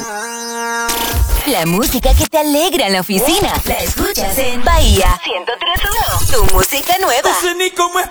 La música que te alegra en la oficina. La escuchas en Bahía 103.1. Tu música nueva. No sé ni cómo